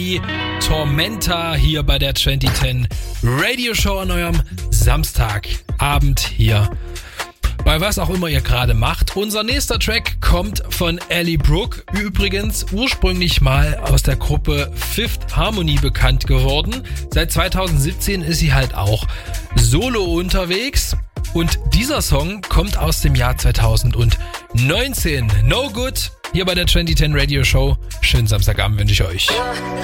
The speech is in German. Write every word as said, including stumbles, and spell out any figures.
Harmony, Tormenta hier bei der zwanzig zehn Radio Show an eurem Samstagabend hier. Bei was auch immer ihr gerade macht. Unser nächster Track kommt von Ellie Brooke. Übrigens ursprünglich mal aus der Gruppe Fifth Harmony bekannt geworden. Seit zweitausendsiebzehn ist sie halt auch solo unterwegs. Und dieser Song kommt aus dem Jahr zweitausendneunzehn. No Good, hier bei der zwanzig zehn Radio Show. Schönen Samstagabend wünsche ich euch.